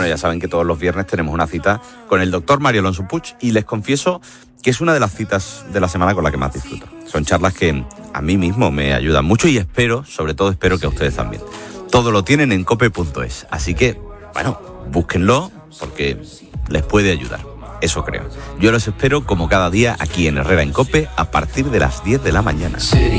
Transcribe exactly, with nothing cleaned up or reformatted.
ya saben que todos los viernes tenemos una cita con el doctor Mario Alonso Puig y les confieso que es una de las citas de la semana con la que más disfruto. Son charlas que a mí mismo me ayudan mucho y espero, sobre todo espero que a ustedes también. Todo lo tienen en cope punto es, así que, bueno, búsquenlo porque les puede ayudar. Eso creo. Yo los espero como cada día aquí en Herrera en Cope a partir de las diez de la mañana.